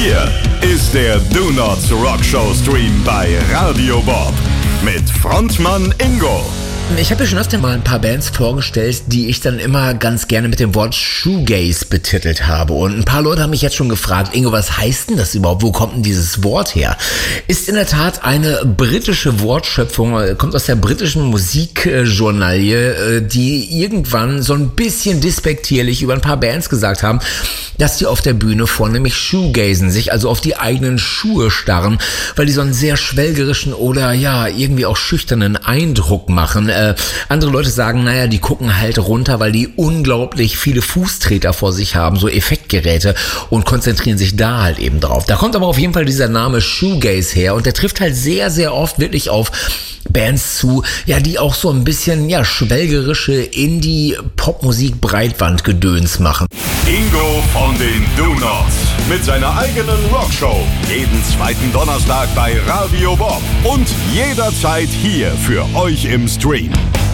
Hier ist der Do Not Rock Show Stream bei Radio Bob mit Frontmann Ingo. Ich habe ja schon öfter mal ein paar Bands vorgestellt, die ich dann immer ganz gerne mit dem Wort Shoegaze betitelt habe. Und ein paar Leute haben mich jetzt schon gefragt, Ingo, was heißt denn das überhaupt? Wo kommt denn dieses Wort her? Ist in der Tat eine britische Wortschöpfung, kommt aus der britischen Musikjournalie, die irgendwann so ein bisschen despektierlich über ein paar Bands gesagt haben, dass die auf der Bühne vornehmlich shoegazen, sich also auf die eigenen Schuhe starren, weil die so einen sehr schwelgerischen oder ja irgendwie auch schüchternen Eindruck machen. Andere Leute sagen, naja, die gucken halt runter, weil die unglaublich viele Fußtreter vor sich haben, so Effektgeräte, und konzentrieren sich da halt eben drauf. Da kommt aber auf jeden Fall dieser Name Shoegaze her, und der trifft halt sehr, sehr oft wirklich auf Bands zu, ja, die auch so ein bisschen, ja, schwelgerische Indie-Popmusik-Breitbandgedöns machen. Ingo von den Do Nots mit seiner eigenen Rockshow. Jeden zweiten Donnerstag bei Radio Bob und jederzeit hier für euch im Stream.